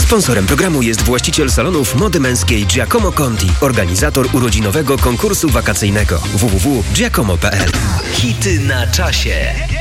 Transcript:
Sponsorem programu jest właściciel salonów mody męskiej Giacomo Conti, organizator urodzinowego konkursu wakacyjnego www.giacomo.pl. Hity na czasie.